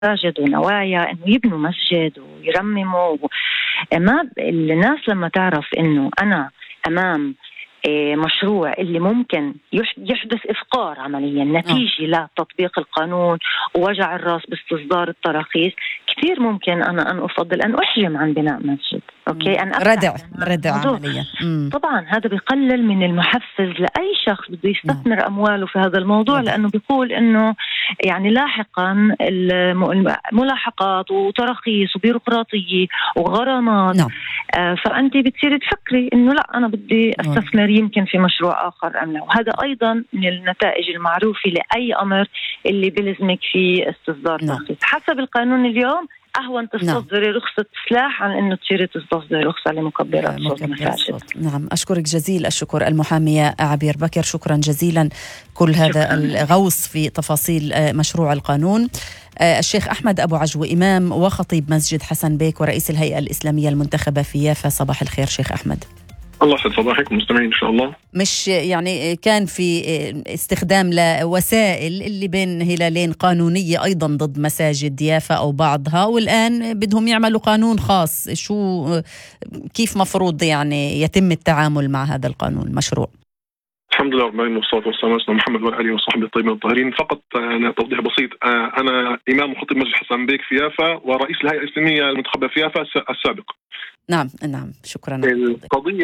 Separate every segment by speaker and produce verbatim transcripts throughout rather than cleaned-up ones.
Speaker 1: مساجد ونوايا إنه يبنوا مسجد ويرمموا. ما الناس لما تعرف إنه أنا أمام مشروع اللي ممكن يحدث إفقار عمليا نتيجة لتطبيق القانون ووجع الراس باستصدار التراخيص، كثير ممكن أنا أن أفضل أن أحجم عن بناء مسجد. أوكي، أنا
Speaker 2: ردع ردع عمليا.
Speaker 1: طبعا هذا بيقلل من المحفز لأي شخص بده يستثمر نعم. أمواله في هذا الموضوع ردع. لأنه بيقول إنه يعني لاحقا الملاحقات وتراخيص وبيروقراطية وغرامات نعم. آه فأنت بتصير تفكري إنه لا أنا بدي أستثمر يمكن في مشروع آخر أم لا. وهذا أيضا من النتائج المعروفة لأي أمر اللي بلزمك في استصدار ترخيص. حسب القانون اليوم أهون تستصدري نعم. رخصة سلاح عن أنه تصيري تستصدري رخصة لمكبرات صوت مساجد.
Speaker 2: نعم، أشكرك جزيل الشكر المحامية عبير بكر، شكرا جزيلا كل هذا شكرا. الغوص في تفاصيل مشروع القانون. الشيخ أحمد أبو عجوة، إمام وخطيب مسجد حسن بيك ورئيس الهيئة الإسلامية المنتخبة في يافا، صباح الخير شيخ أحمد.
Speaker 3: الله يسعد صباحكم مستمعين إن شاء الله.
Speaker 2: مش يعني كان في استخدام لوسائل اللي بين هلالين قانونية أيضا ضد مساجد يافا أو بعضها، والآن بدهم يعملوا قانون خاص، شو كيف مفروض يعني يتم التعامل مع هذا القانون المشروع؟
Speaker 3: الحمد لله رب العالمين والصلاة والسلام على محمد وعلى آله وصحبه الطيبين الطاهرين. فقط أنا توضيح بسيط، أنا إمام وخطيب مسجد حسن بيك في يافا ورئيس الهيئة الإسلامية المنتخبة في يافا السابق.
Speaker 2: نعم نعم شكرا.
Speaker 3: القضية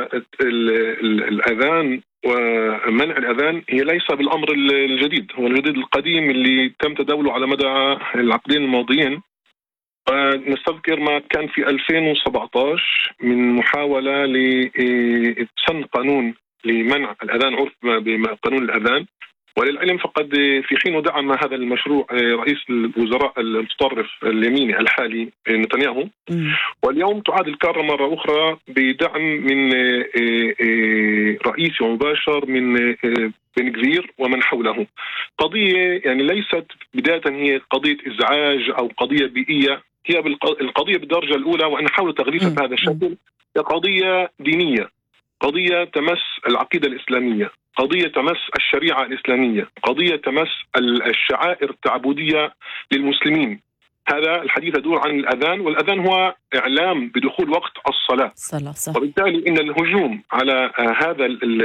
Speaker 3: الأذان ومنع الأذان هي ليس بالأمر الجديد، هو الجديد القديم اللي تم تداوله على مدى العقدين الماضيين. نستذكر ما كان في ألفين وسبعة عشر من محاولة لسن قانون لمنع الأذان عرف بقانون الأذان، وللعلم فقد في حين دعم هذا المشروع رئيس الوزراء المتطرف اليميني الحالي نتنياهو، واليوم تعاد الكرة مرة أخرى بدعم من رئيسي ومباشر من بن غفير ومن حوله. قضية يعني ليست بداية هي قضية إزعاج أو قضية بيئية، هي القضية بالدرجة الأولى وأنا أحاول تغليفها بهذا الشكل، هي قضية دينية، قضية تمس العقيدة الإسلامية، قضية تمس الشريعة الإسلامية، قضية تمس الشعائر التعبدية للمسلمين. هذا الحديث يدور عن الأذان، والأذان هو إعلام بدخول وقت الصلاة. صلاة. وبالتالي إن الهجوم على هذا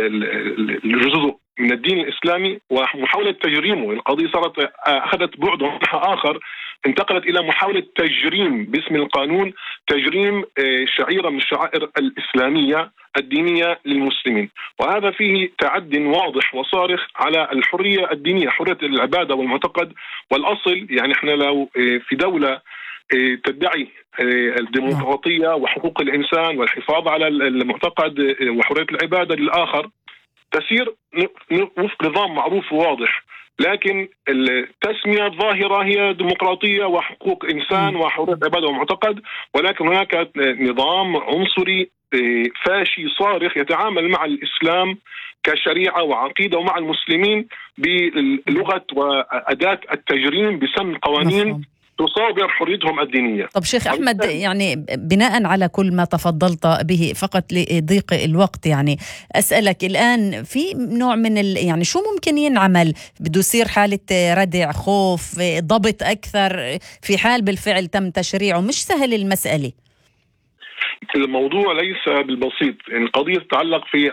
Speaker 3: الجزء من الدين الإسلامي ومحاولة تجريمه، القضية صارت أخذت بعد آخر، انتقلت إلى محاولة تجريم باسم القانون، تجريم شعيرة من الشعائر الإسلامية الدينية للمسلمين، وهذا فيه تعد واضح وصارخ على الحرية الدينية، حرية العبادة والمعتقد. والأصل يعني احنا لو في دولة تدعي الديمقراطية وحقوق الإنسان والحفاظ على المعتقد وحرية العبادة للآخر، تسير وفق نظام معروف وواضح، لكن التسمية الظاهرة هي ديمقراطية وحقوق إنسان وحرية عبادة ومعتقد، ولكن هناك نظام عنصري فاشي صارخ يتعامل مع الإسلام كشريعة وعقيدة ومع المسلمين بلغة وأداة التجريم بسن قوانين تصادر حريتهم الدينية.
Speaker 2: طب شيخ أحمد، يعني بناء على كل ما تفضلت به، فقط لضيق الوقت يعني أسألك الآن في نوع من ال... يعني شو ممكن ينعمل؟ بده يصير حالة ردع، خوف، ضبط أكثر في حال بالفعل تم تشريعه؟ مش سهل المسألة.
Speaker 3: الموضوع ليس بالبسيط، يعني القضية تتعلق في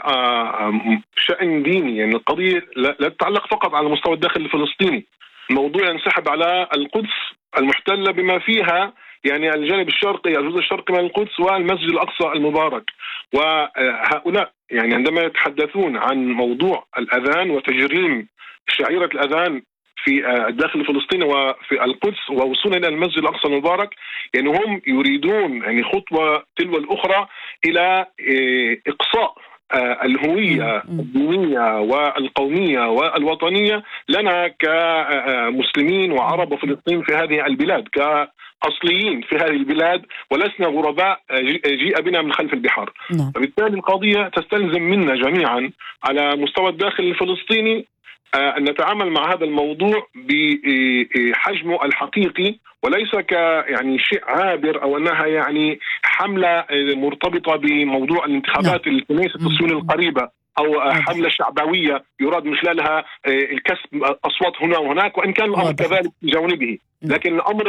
Speaker 3: شأن ديني، يعني القضية لا تتعلق فقط على مستوى الداخل الفلسطيني، الموضوع ينسحب على القدس المحتلة بما فيها يعني الجانب الشرقي، الجزء الشرقي من القدس والمسجد الأقصى المبارك. وهؤلاء يعني عندما يتحدثون عن موضوع الأذان وتجريم شعيرة الأذان في الداخل الفلسطيني وفي القدس ووصولا إلى المسجد الأقصى المبارك، يعني هم يريدون يعني خطوة تلو الأخرى إلى إقصاء الهوية الدينية والقومية والوطنية لنا كمسلمين وعرب وفلسطين في هذه البلاد، كأصليين في هذه البلاد ولسنا غرباء جيء بنا من خلف البحار. وبالتالي القضية تستلزم منا جميعا على مستوى الداخل الفلسطيني أن نتعامل مع هذا الموضوع بحجمه الحقيقي، وليس ك يعني شيء عابر أو أنها يعني حملة مرتبطة بموضوع الانتخابات الكنيسة التصوير القريبة. أو حملة شعبوية يراد من خلالها الكسب أصوات هنا وهناك، وإن كان الأمر كذلك في جانبه، لكن الأمر